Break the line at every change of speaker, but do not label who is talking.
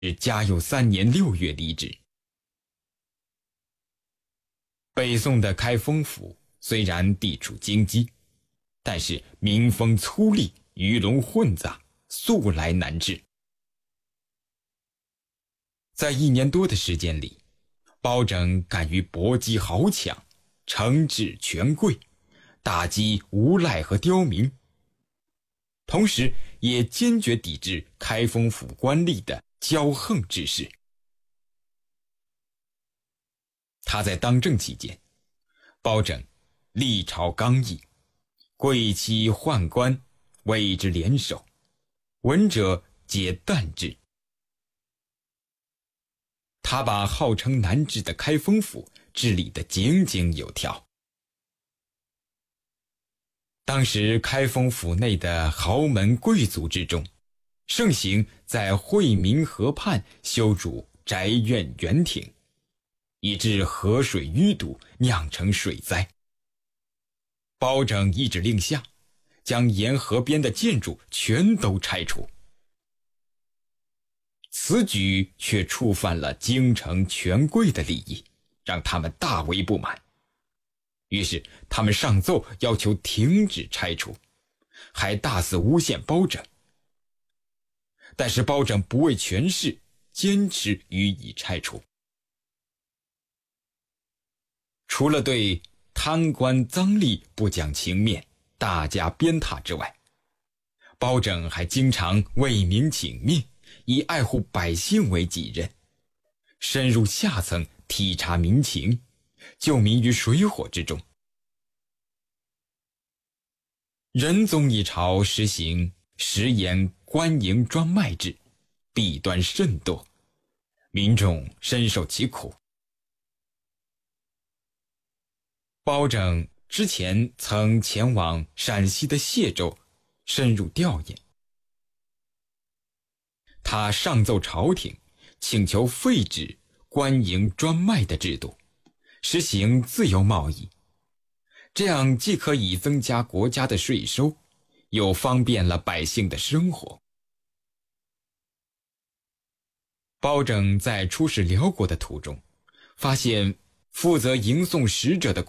嘉佑3年6月离职。北宋的开封府虽然地处京畿，但是民风粗粝，鱼龙混杂，素来难治。在1年多的时间里，包拯敢于搏击豪强，惩治权贵，打击无赖和刁民，同时也坚决抵制开封府官吏的骄横之事。他在当政期间，包拯历朝刚毅，贵戚宦官为之联手，闻者皆惮之。他把号称难治的开封府治理得井井有条。当时开封府内的豪门贵族之中，盛行在惠民河畔修筑宅院园亭，以致河水淤堵，酿成水灾。包拯一指令下，将沿河边的建筑全都拆除。此举却触犯了京城权贵的利益，让他们大为不满。于是他们上奏要求停止拆除，还大肆诬陷包拯。但是包拯不畏权势，坚持予以拆除。除了对贪官赃吏不讲情面，大加鞭挞之外，包拯还经常为民请命，以爱护百姓为己任，深入下层体察民情，救民于水火之中。仁宗一朝实行食盐官营专卖制，弊端甚多，民众深受其苦。包拯之前曾前往陕西的谢州，深入调研。他上奏朝廷，请求废止官营专卖的制度，实行自由贸易，这样既可以增加国家的税收，又方便了百姓的生活。包拯在出使辽国的途中，发现负责迎送使者的